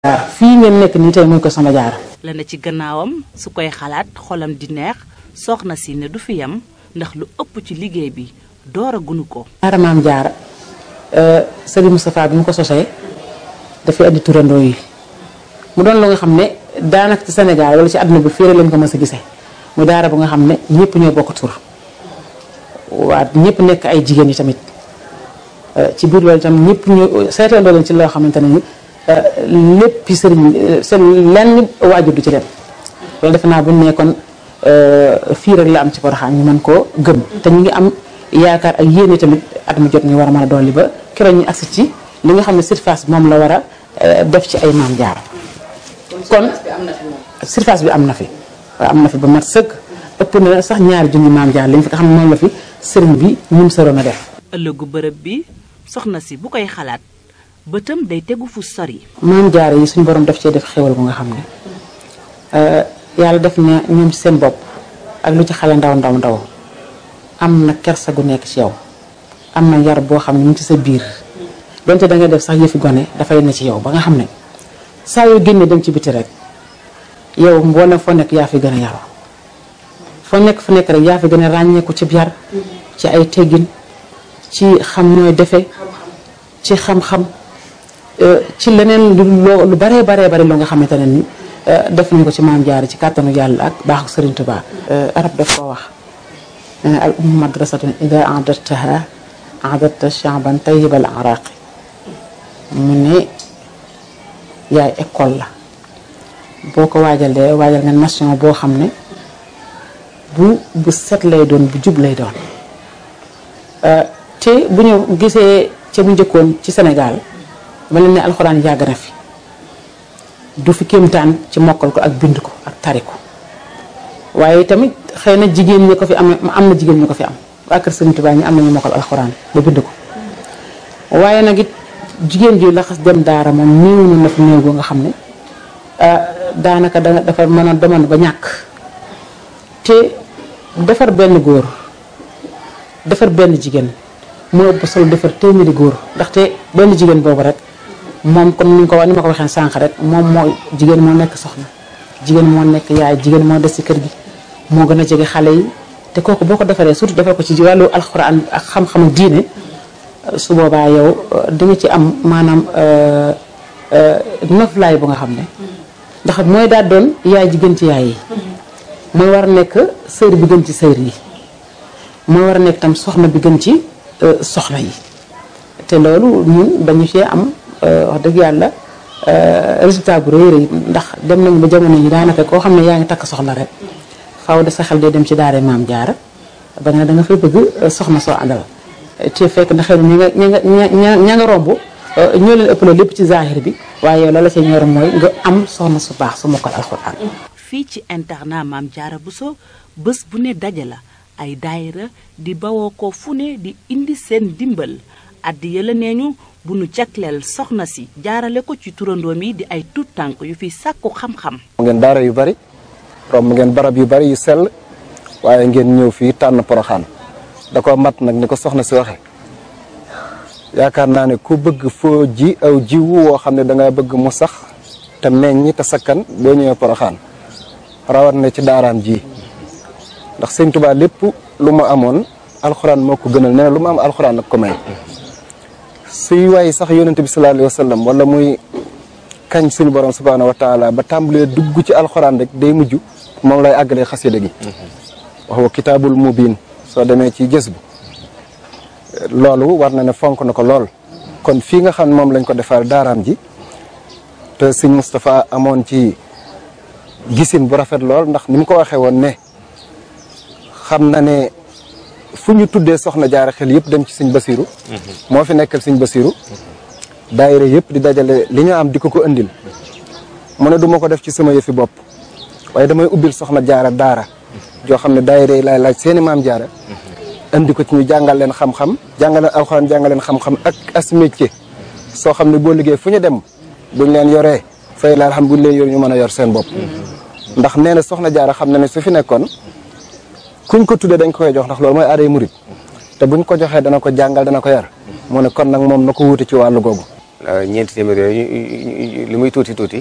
fii ngeen nekk nii tey mooy ko Soxna Jaara. la na ci gannaawam su koy xalaat xolam di neex soxna si ne du fi yam ndax lu ëpp ci liggéey bi door a gunu ko. Daara Maam Jaara Serigne Moustapha bi mu ko sosee dafay andi turandoo yi mu doon lu nga xam ne daanaka ci Sénégal wala ci àdduna bi fii lañ ko mës a gisee mu daara bu nga xam ne ñëpp ñoo bokk tur waa ñëpp nekk ay jigéen yi tamit ci biir loolu itam ñëpp ñu seetandoo leen ci loo xamante ne ni lépp sëriñ seen lenn waajur du ci dem loolu defe naa bu ñu nekkoon fii rek la am ci Porokhane ñu mën koo gëm te ñu ngi am yaakaar ak yéene tamit at mu jot ñu war a mën a dolli ba keroog ñu agsi ci li nga xam ne surface moom la war a def ci ay Maam Jaara kon surface bi am na fi waaw am na fi ba mat sëkk ëpp na sax ñaari junni Maam Jaara lañ fi nga xam ne moom la fi sëriñ bi ñun soroon a def. ëllëgu bërëb bi soxna si bu koy xalaat bëtam day tegu fu sori. Maam Jaara yi suñu borom daf cee def xéwal bu nga xam ne yàlla def na ñoom ci seen bopp ak lu ci xale ndaw am na kersa gu nekk ci yow am na yar boo xam ne mu ngi ci sa biir donte da nga def sax yëfi gone dafay ne ci yow ba nga xam ne saa yoo génnee dem ci biti rek yow mboolem foo nekk yaa fi gën a yaru foo nekk fu nekk rek yaa fi gën a ràññeeku ci yar ci ay teggin ci xam nooy defee ci xam-xam ci leneen lu baree lu nga xamante ne ni def nañ ko ci Maam Jaara ci kàttanu yàlla ak baaxu Sëriñ Tuubaa. arab daf koo wax nee na al ummu madrasatun ida a'dadtaha a'dadta sha'ban tayyibal araqi mu ne yaay école la boo ko waajalee waajal nga nation boo xam ne bu set lay doon bu jub lay doon te bu ñu gisee ca bu njëkkoon ci Sénégal ma leen ne alxuraan yàgg na fi du fi kéemtaan ci mokkal ko ak bind ko ak tari ko waaye tamit xëy na jigéen ñi ko fi am na jigéen ñi ko fi am waa kër Sëriñ Tuubaa ñi am nañu mokkal alxuraan ba bind ko waaye nag it jigéen ji la xas dem daara moom néew na fi néew nga xam ne daanaka dafa mën a demoon ba ñàkk te defar benn góor defar benn jigéen moo ëpp solo defar téeméeri góor ndaxte benn jigéen boobu rek moom comme ni ma ko waxee sànq rek moom moo jigéen moo nekk soxna jigéen moo nekk yaay jigéen moo des ci kër gi moo gën a jege xale yi te kooku boo ko defaree surtout defar ko ci wàllu alxuraan ak xam-xam ak diine su boobaa yow di nga ci am maanaam noflaay bu nga xam ne ndax mooy daal doon yaay ji gën ci yaay yi mooy war a nekk sër bi gën ci sër yi mooy war a nekk tam soxna bi gën ci soxna yi te loolu ñun dañu cee am wax dëgg yàlla résultat bu rëy ndax dem nañu ba jamono yi daanaka koo xam ne yaa ngi takk soxna rek faaw de sa xel day dem ci daara Maam Jaara ba nga da nga fay bëgg soxna soo àndal te fekk na xëy na ña nga romb ñoo leen ëpp lépp ci zahir bi waaye yow la ca ñor mooy nga am soxna su baax su mokkal alxuraan. fii ci internat Maam Jaara Bousso bés bu ne daje la ay daayira di bawoo ko fu ne di indi seen dimbal addi yëla nee ñu bu nu jagleel soxna si jaarale ko ci turandoom yi di ay tuut tànk yu fi sàkku xam-xam. ngeen daara yu bari romb ngeen barab yu bari yu sell waaye ngeen ñëw fii tànn Porokhane da ko mat nag ni ko soxna si waxe yaakaar naa ne ku bëgg foo ji aw jiwu woo xam ne da nga bëgg mu sax te meññ te sakkan boo ñëwee Porokhane rawat na ci daaraam ji ndax Sëñ Tuubaa lépp lu mu amoon alxuraan moo ko gënal nee na lu mu am alxuraan ak ko may suy waaye sax yonent bi sallallahu alayhi wa sallam wala muy kañ suñu borom subhaanahu wa taala ba tàmbalee dugg ci alxuraan rek day mujj moom lay àggalee xasida gi wax wa kitaabul mubiin soo demee ci gës bu loolu war na ne fonk na ko lool kon fii nga xam ne moom lañ ko defar daaraam ji te sëñ Moustapha amoon ci gisin bu rafet lool ndax ni mu ko waxee woon ne xam na ne fu ñu tuddee soxna jaara xel yëpp dem ci sëñ Basiru moo fi nekkal sëñ Basiru daayira yëpp di dajale li ñu am di ko indil mu ne du ma ko def ci sama yëfi bopp waaye damay ubbil soxna jaara daara joo xam ne daayira yi laay laaj seeni maam jaara indi ko ci ñu jàngal leen xam-xam jàngal leen alxuraan jàngal leen xam-xam ak as métier soo xam ne boo liggéey fu ñu dem buñ leen yoree fay la xam buñ leen yor ñu mën a yor seen bopp ndax nee na soxna jaara xam na ne su fi nekkoon kuñ ko tuddee dañ ko koy jox ndax loolu mooy aaday murit te buñ ko joxee dana ko jàngal dana ko yar mu ne kon nag moom na ko wuute ci wàllu googu ñeenti téeméer yooyu li muy tuuti tuuti